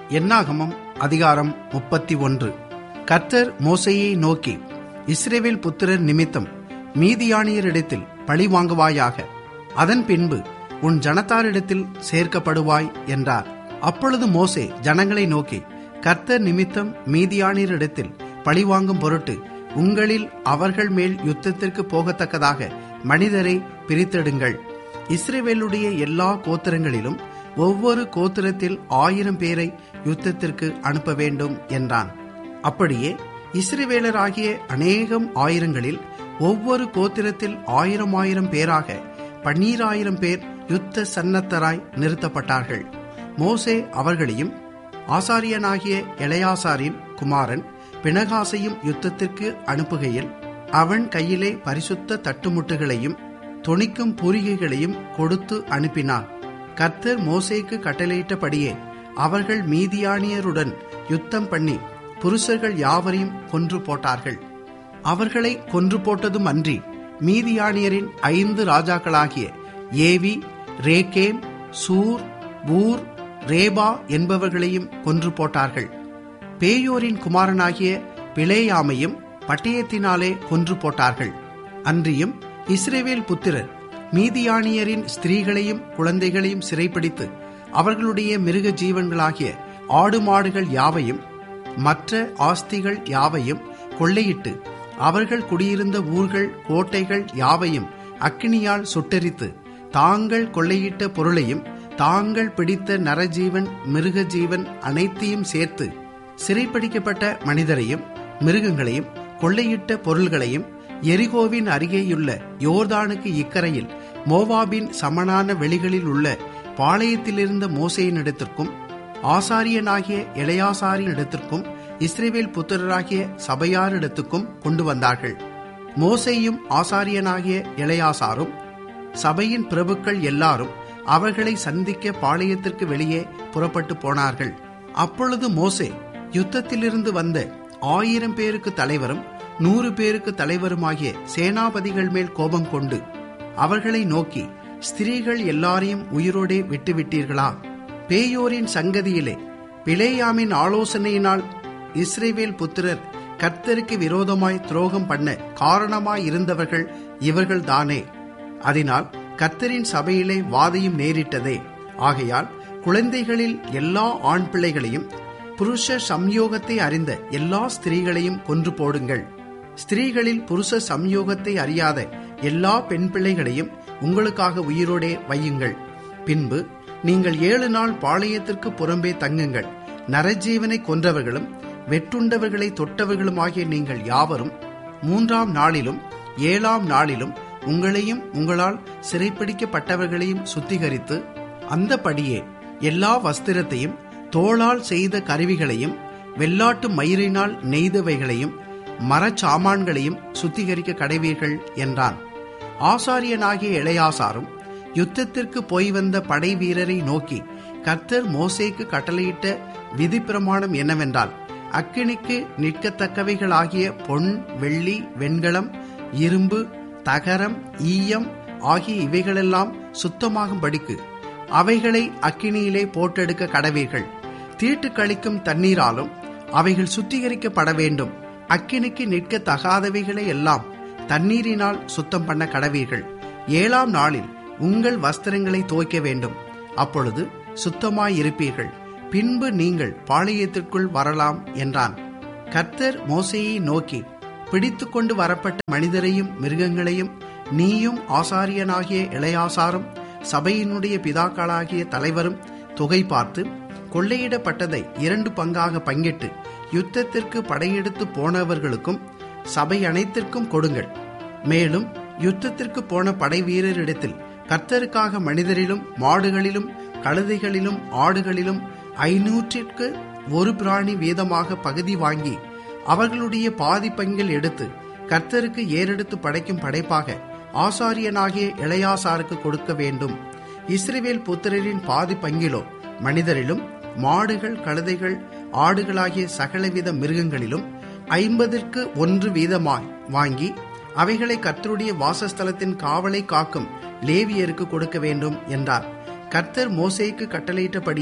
என்னாகமம் அதிகாரம் 31. கர்த்தர் மோசேயை நோக்கி, இஸ்ரவேல் புத்திரர் நிமித்தம் மீதியானியரிடத்தில் பழி வாங்குவாயாக, அதன் பின்பு உன் ஜனத்தாரிடத்தில் சேர்க்கப்படுவாய் என்றார். அப்பொழுது மோசே ஜனங்களை நோக்கி, கர்த்தர் நிமித்தம் மீதியானியரிடத்தில் பழி வாங்கும் பொருட்டு உங்களில் அவர்கள் மேல் யுத்தத்திற்கு போகத்தக்கதாக மனிதரை பிரித்தெடுங்கள். இஸ்ரவேலுடைய எல்லா கோத்திரங்களிலும் ஒவ்வொரு கோத்திரத்தில் 1000 பேரை யுத்தத்திற்கு அனுப்ப வேண்டும் என்றான். அப்படியே இஸ்ரவேலராகிய அநேகம் ஆயிரங்களில் ஒவ்வொரு கோத்திரத்தில் 1000 பேராக 12000 பேர் யுத்த சன்னத்தராய் நிறுத்தப்பட்டார்கள். மோசே அவர்களையும் ஆசாரியனாகிய எலெயாசாரின் குமாரன் பினகாசையும் யுத்தத்திற்கு அனுப்புகையில் அவன் கையிலே பரிசுத்த தட்டுமுட்டுகளையும் தொனிக்கும் பூரிகைகளையும் கொடுத்து அனுப்பினான். கர்த்தர் மோசேக்கு கட்டளையிட்டபடியே அவர்கள் மீதியானியருடன் யுத்தம் பண்ணி புருஷர்கள் யாவரையும் கொன்று போட்டார்கள். அவர்களை கொன்று போட்டதும் அன்றி மீதியானியரின் 5 ராஜாக்களாகிய ஏவி, ரேகேம், சூர், ஊர், ரேபா என்பவர்களையும் கொன்று போட்டார்கள். பேயோரின் குமாரனாகிய பிலேயாமையும் பட்டயத்தினாலே கொன்று போட்டார்கள். அன்றியும் இஸ்ரவேல் புத்திரர் மீதியானியரின் ஸ்திரீகளையும் குழந்தைகளையும் சிறைப்பிடித்து அவர்களுடைய மிருக ஜீவன்களாகிய ஆடு மாடுகள் யாவையும் மற்ற ஆஸ்திகள் யாவையும் கொள்ளையிட்டு அவர்கள் குடியிருந்த ஊர்கள் கோட்டைகள் யாவையும் அக்கினியால் சுட்டெரித்து தாங்கள் கொள்ளையிட்ட பொருளையும் தாங்கள் பிடித்த நரஜீவன் மிருக ஜீவன் அனைத்தையும் சேர்த்து சிறைப்பிடிக்கப்பட்ட மனிதரையும் மிருகங்களையும் கொள்ளையிட்ட பொருள்களையும் எரிகோவின் அருகேயுள்ள யோர்தானுக்கு இக்கரையில் மோவாபின் சமனான வெளிகளில் உள்ள பாளையத்திலிருந்த மோசேயினிடத்திற்கும் ஆசாரியனாகிய எலெயாசாரினிடத்திற்கும் இஸ்ரவேல் புத்திரராகிய சபையாரிடத்துக்கும் கொண்டு வந்தார்கள். மோசேயும் ஆசாரியனாகிய எலெயாசாரும் சபையின் பிரபுக்கள் எல்லாரும் அவர்களை சந்திக்க பாளையத்திற்கு வெளியே புறப்பட்டு போனார்கள். அப்பொழுது மோசே யுத்தத்திலிருந்து வந்த 1000 பேருக்கு தலைவரும் 100 பேருக்கு தலைவருமாகிய சேனாபதிகள் மேல் கோபம் கொண்டு அவர்களை நோக்கி, ஸ்திரீகள் எல்லாரையும் உயிரோடே விட்டுவிட்டீர்களா? பேயோரின் சங்கதியிலே பிலேயாமின் ஆலோசனையினால் இஸ்ரவேல் புத்திரர் கர்த்தருக்கு விரோதமாய் துரோகம் பண்ண காரணமாயிருந்தவர்கள் இவர்கள் தானே. அதனால் கர்த்தரின் சபையிலே வாதையும் நேரிட்டதே. ஆகையால் குழந்தைகளில் எல்லா ஆண் பிள்ளைகளையும் புருஷ சம்யோகத்தை அறிந்த எல்லா ஸ்திரீகளையும் கொன்று போடுங்கள். ஸ்திரீகளில் புருஷ சம்யோகத்தை அறியாத எல்லா பெண் பிள்ளைகளையும் உங்களுக்காக உயிரோடே வையுங்கள். பின்பு நீங்கள் 7 நாள் பாளையத்திற்கு புறம்பே தங்குங்கள். நரஜீவனை கொன்றவர்களும் வெட்டுண்டவர்களை தொட்டவர்களுமாகிய நீங்கள் யாவரும் 3ஆம் நாளிலும் 7ஆம் நாளிலும் உங்களையும் உங்களால் சிறைப்பிடிக்கப்பட்டவர்களையும் சுத்திகரித்து அந்தபடியே எல்லா வஸ்திரத்தையும் தோளால் செய்த கருவிகளையும் வெள்ளாட்டு மயிரினால் நெய்தவைகளையும் மரச்சாமான்களையும் சுத்திகரிக்க கடவீர்கள் என்றான். ஆசாரியனாகிய எலெயாசாரும் யுத்தத்திற்கு போய் வந்த படை வீரரை நோக்கி, கர்த்தர் மோசேக்கு கட்டளையிட்ட விதி பிரமாணம் என்னவென்றால், அக்கினிக்கு நிற்கத்தக்கவைகளாகிய பொன், வெள்ளி, வெண்கலம், இரும்பு, தகரம், ஈயம் ஆகிய இவைகளெல்லாம் சுத்தமாகும்படிக்கு அவைகளை அக்கினியிலே போட்டெடுக்க கடவீர்கள். தீட்டு கழிக்கும் தண்ணீராலும் அவைகள் சுத்திகரிக்கப்பட வேண்டும். அக்கினிக்கு நிற்க தகாதவைகளை எல்லாம் தண்ணீரினால் சுத்தம் பண்ண கடவீர்கள். 7ஆம் நாளில் உங்கள் வஸ்திரங்களை துவைக்க வேண்டும். அப்பொழுது சுத்தமாயிருப்பீர்கள். பின்பு நீங்கள் பாளையத்திற்குள் வரலாம் என்றான். கர்த்தர் மோசேயை நோக்கி, பிடித்து கொண்டு வரப்பட்ட மனிதரையும் மிருகங்களையும் நீயும் ஆசாரியனாகிய எலெயாசாரும் சபையினுடைய பிதாக்களாகிய தலைவரும் தொகை பார்த்து கொள்ளையிடப்பட்டதை 2 பங்காக பங்கிட்டு யுத்தத்திற்கு படையெடுத்து போனவர்களுக்கும் சபை அனைத்திற்கும் கொடுங்கள். மேலும் யுத்தத்திற்கு போன படை வீரரிடத்தில் கர்த்தருக்காக மனிதரிலும் மாடுகளிலும் கழுதைகளிலும் ஆடுகளிலும் 500ற்கு 1 பிராணி வீதமாக பகுதி வாங்கி அவர்களுடைய பாதி பங்கில் எடுத்து கர்த்தருக்கு ஏறெடுத்து படைக்கும் படைப்பாக ஆசாரியனாகிய எலெயாசாருக்கு கொடுக்க வேண்டும். இஸ்ரவேல் புத்திரரின் பாதி பங்கிலோ மனிதரிலும் மாடுகள் கழுதைகள் ஆடுகளாகிய சகலவித மிருகங்களிலும் 50ற்கு 1 வீதமாய் வாங்கி அவைகளை கர்த்தருடைய வாசஸ்தலத்தின் காவலை காக்கும் லேவியருக்கு கொடுக்க வேண்டும் என்றார். கர்த்தர் மோசேக்கு கட்டளையிட்டபடியே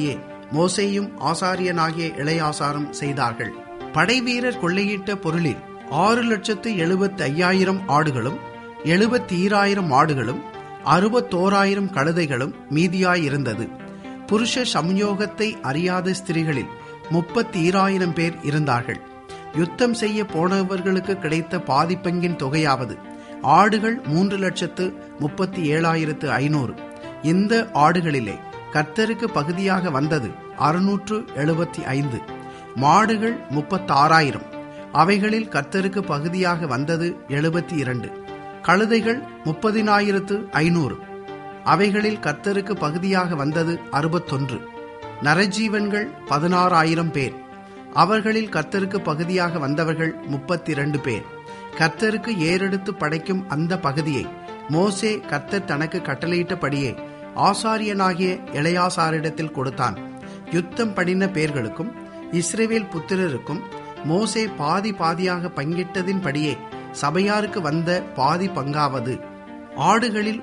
மோசேயும் ஆசாரியனாகிய எலெயாசாரும் செய்தார்கள். படைவீரர் கொள்ளையிட்ட பொருளில் 6,75,000 ஆடுகளும் 72,000 மாடுகளும் 61,000 கழுதைகளும் மீதியாயிருந்தது. புருஷ சம்யோகத்தை அறியாத ஸ்திரீகளில் 32,000 பேர் இருந்தார்கள். யுத்தம் செய்ய போனவர்களுக்கு கிடைத்த பாதிப்பங்கின் தொகையாவது ஆடுகள் 3,37,500. இந்த ஆடுகளிலே கர்த்தருக்கு பகுதியாக வந்தது 675. மாடுகள் 36,000. அவைகளில் கர்த்தருக்கு பகுதியாக வந்தது 72. கழுதைகள் 30,500. அவைகளில் கர்த்தருக்கு பகுதியாக வந்தது 61. நரஜீவன்கள் 16,000 பேர். அவர்களில் கர்த்தருக்கு பகுதியாக வந்தவர்கள் 32 பேர். கர்த்தருக்கு ஏறெடுத்து படைக்கும் அந்த பகுதியை மோசே கர்த்தர் தனக்கு கட்டளையிட்டபடியே ஆசாரியனாகிய எலெயாசாரிடத்தில் கொடுத்தான். யுத்தம் பண்ணின பேர்களுக்கும் இஸ்ரவேல் புத்திரருக்கும் மோசே பாதி பாதியாக பங்கிட்டதின்படியே சபையாருக்கு வந்த பாதி பங்காவது ஆடுகளில்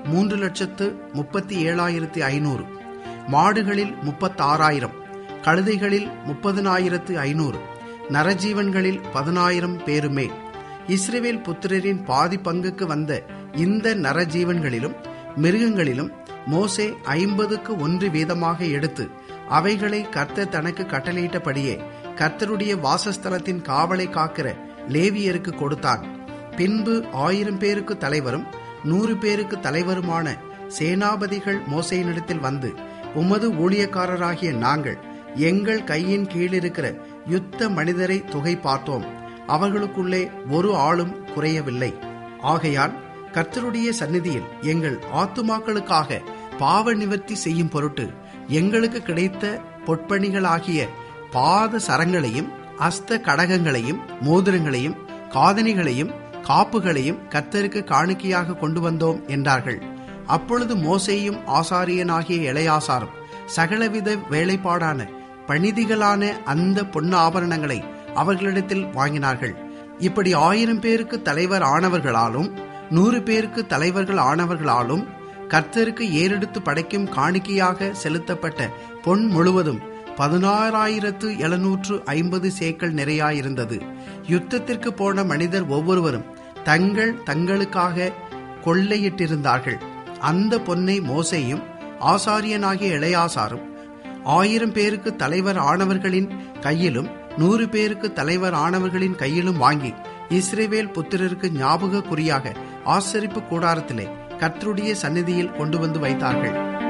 3,37,500, மாடுகளில் 36,000, கழுதைகளில் 30,500, நரஜீவன்களில் 10,000 பேருமே. இஸ்ரவேல் புத்திரரின் பாதி பங்குக்கு வந்த இந்த நரஜீவன்களிலும் மிருகங்களிலும் மோசே 50க்கு 1 வீதமாக எடுத்து அவைகளை கர்த்தர் தனக்கு கட்டளையிட்டபடியே கர்த்தருடைய வாசஸ்தலத்தின் காவலை காக்கிற லேவியருக்கு கொடுத்தான். பின்பு 1000 பேருக்கு தலைவரும் 100 பேருக்கு தலைவருமான சேனாபதிகள் மோசேயினிடத்தில் வந்து, உமது ஊழியக்காரராகிய நாங்கள் எங்கள் கையின் கீழிருக்கிற யுத்த மனிதரை தொகை பார்த்தோம், அவர்களுக்குள்ளே ஒரு ஆளும் குறையவில்லை. ஆகையால் கர்த்தருடைய சந்நிதியில் எங்கள் ஆத்துமாக்களுக்காக பாவ நிவர்த்தி செய்யும் பொருட்டு எங்களுக்கு கிடைத்த பொற்பணிகளாகிய பாத சரங்களையும் அஸ்த கடகங்களையும் மோதிரங்களையும் காதணிகளையும் காப்புகளையும் கர்த்தருக்கு காணிக்கையாக கொண்டு வந்தோம் என்றார்கள். அப்பொழுது மோசேயும் ஆசாரியனாகிய எலெயாசாரும் சகலவித வேலைப்பாடான பணிதிகளான அந்த பொன் ஆபரணங்களை அவர்களிடத்தில் வாங்கினார்கள். இப்படி 1000 பேருக்கு தலைவர் ஆனவர்களாலும் 100 பேருக்கு தலைவர்கள் ஆனவர்களாலும் கர்த்தருக்கு ஏறெடுத்து படைக்கும் காணிக்கையாக செலுத்தப்பட்ட பொன் முழுவதும் 16,750 சேக்கல் நிறையாயிருந்தது. யுத்தத்திற்கு போன மனிதர் ஒவ்வொருவரும் தங்களுக்காக கொள்ளையிட்டிருந்தார்கள். அந்த பொன்னை மோசேயும் ஆசாரியனாகிய எலெயாசாரும் 1000 பேருக்கு தலைவர் ஆனவர்களின் கையிலும் 100 பேருக்கு தலைவர் ஆனவர்களின் கையிலும் வாங்கி இஸ்ரவேல் புத்திரருக்கு ஞாபக குறியாக ஆசரிப்பு கூடாரத்திலே கர்த்தருடைய சந்நிதியில் கொண்டு வந்து வைத்தார்கள்.